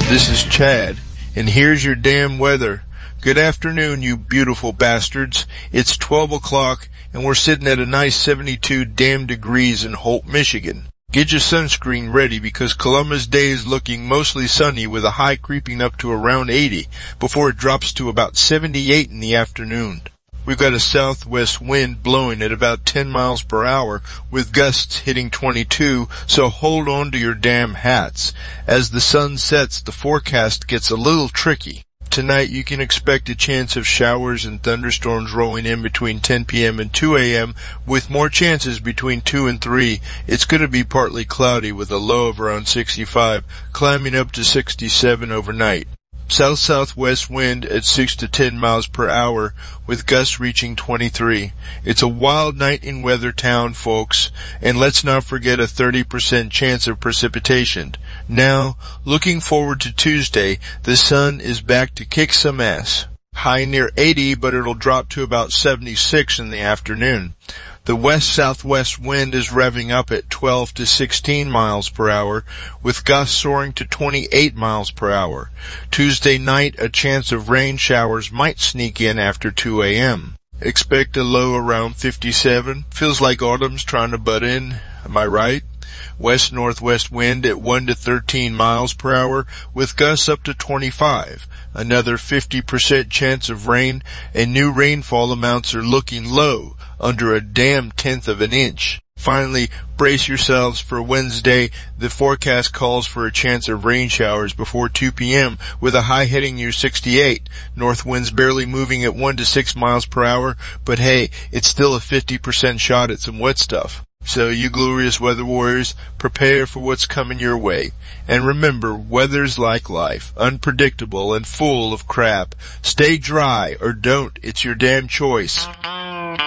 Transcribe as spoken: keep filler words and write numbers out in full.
This is Chad, and here's your damn weather. Good afternoon, you beautiful bastards. It's twelve o'clock, and we're sitting at a nice seventy-two damn degrees in Holt, Michigan. Get your sunscreen ready because Columbus Day is looking mostly sunny with a high creeping up to around eighty before it drops to about seventy-eight in the afternoon. We've got a southwest wind blowing at about ten miles per hour with gusts hitting twenty-two, so hold on to your damn hats. As the sun sets, the forecast gets a little tricky. Tonight you can expect a chance of showers and thunderstorms rolling in between ten p.m. and two a.m. with more chances between two and three. It's going to be partly cloudy with a low of around sixty-five, climbing up to sixty-seven overnight. South-southwest wind at six to ten miles per hour with gusts reaching twenty-three. It's a wild night in Weathertown, folks, and let's not forget a thirty percent chance of precipitation. Now, looking forward to Tuesday, the sun is back to kick some ass. High near eighty, but it'll drop to about seventy-six in the afternoon. The west-southwest wind is revving up at twelve to sixteen miles per hour, with gusts soaring to twenty-eight miles per hour. Tuesday night, a chance of rain showers might sneak in after two a.m. Expect a low around fifty-seven. Feels like autumn's trying to butt in. Am I right? West-northwest wind at one to thirteen miles per hour, with gusts up to twenty-five. Another fifty percent chance of rain, and new rainfall amounts are looking low, under a damn tenth of an inch. Finally, brace yourselves for Wednesday. The forecast calls for a chance of rain showers before two p.m. with a high hitting near sixty-eight. North winds barely moving at one to six miles per hour, but hey, it's still a fifty percent shot at some wet stuff. So you glorious weather warriors, prepare for what's coming your way. And remember, weather's like life, unpredictable and full of crap. Stay dry or don't, it's your damn choice.